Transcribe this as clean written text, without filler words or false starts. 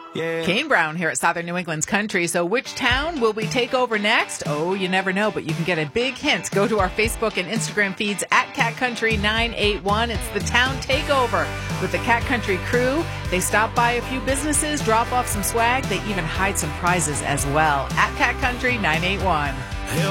Yeah. Kane Brown here at Southern New England's Country. So which town will we take over next? Oh, you never know, but you can get a big hint. Go to our Facebook and Instagram feeds at Cat Country 981. It's the town takeover with the Cat Country crew. They stop by a few businesses, drop off some swag. They even hide some prizes as well at Cat Country 981.